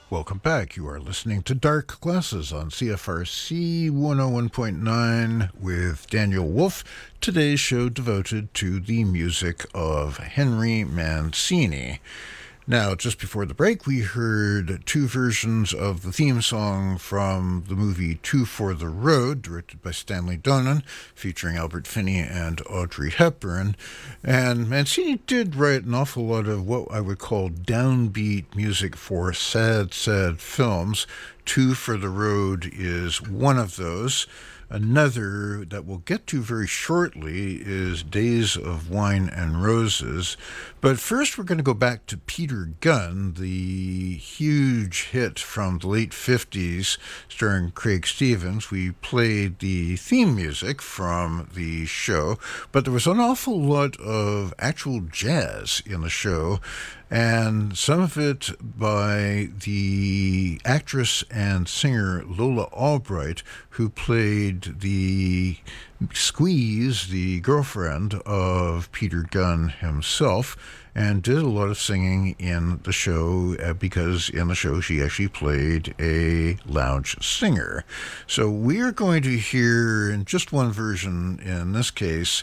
Welcome back. You are listening to Dark Glasses on CFRC 101.9 with Daniel Wolf. Today's show devoted to the music of Henry Mancini. Now, just before the break, we heard two versions of the theme song from the movie Two for the Road, directed by Stanley Donen, featuring Albert Finney and Audrey Hepburn. And Mancini did write an awful lot of what I would call downbeat music for sad, sad films. Two for the Road is one of those. Another that we'll get to very shortly is Days of Wine and Roses. But first we're going to go back to Peter Gunn, the huge hit from the late 50s starring Craig Stevens. We played the theme music from the show, but there was an awful lot of actual jazz in the show, and some of it by the actress and singer Lola Albright, who played the Squeeze, the girlfriend of Peter Gunn himself, and did a lot of singing in the show because in the show she actually played a lounge singer. So we are going to hear in just one version, in this case,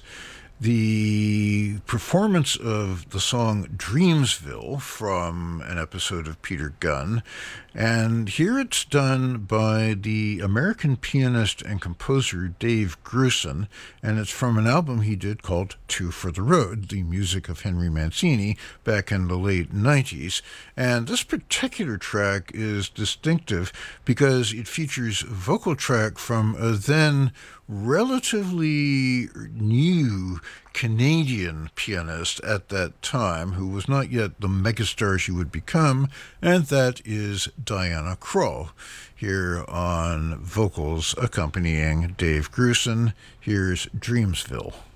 the performance of the song Dreamsville from an episode of Peter Gunn. And here it's done by the American pianist and composer Dave Grusin, and it's from an album he did called Two for the Road, the music of Henry Mancini, back in the late 90s. And this particular track is distinctive because it features a vocal track from a then relatively new Canadian pianist at that time, who was not yet the megastar she would become, and that is Diana Krall, here on vocals accompanying Dave Grusin. Here's Dreamsville.